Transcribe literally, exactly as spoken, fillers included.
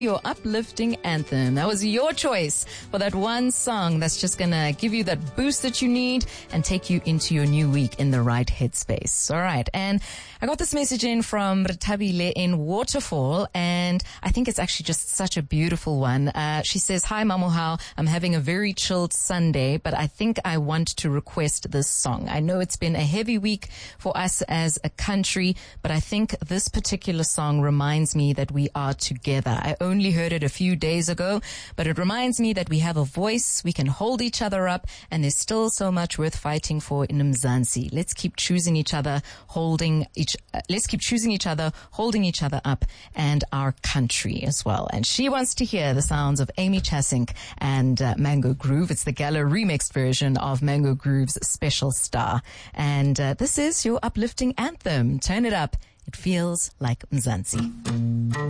Your uplifting anthem. That was your choice for that one song that's just gonna give you that boost that you need and take you into your new week in the right headspace. All right. And I got this message in from Retabile in Waterfall, and I think it's actually just such a beautiful one. Uh, she says, "Hi, Mamohao. I'm having a very chilled Sunday, but I think I want to request this song. I know it's been a heavy week for us as a country, but I think this particular song reminds me that we are together. I only heard it a few days ago, but it reminds me that we have a voice, we can hold each other up, and there's still so much worth fighting for in Mzansi. Let's keep choosing each other, holding each, uh, let's keep choosing each other, holding each other up, and our country as well." And she wants to hear the sounds of Amy Chasink and uh, Mango Groove. It's the Gala remixed version of Mango Groove's Special Star. And uh, this is your uplifting anthem. Turn it up. It feels like Mzansi.